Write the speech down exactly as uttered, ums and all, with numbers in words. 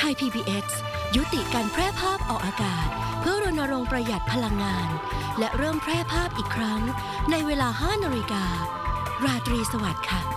ทย พี บี เอส ยุติการแพร่ภาพออกอากาศเพื่อรณรงค์ประหยัดพลังงานและเริ่มแพร่ภาพอีกครั้งในเวลา ห้านาฬิกา ราตรีสวัสดิ์ค่ะ